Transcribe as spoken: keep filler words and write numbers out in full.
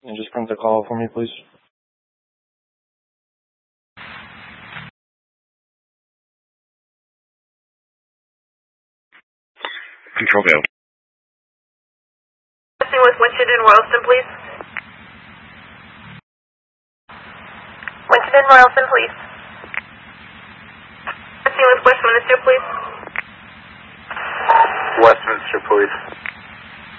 And just print the call for me, please. Control go. Testing with Winston and Royalston, please. Winston and Royalston, please. Testing with Westminster, please. Westminster, please.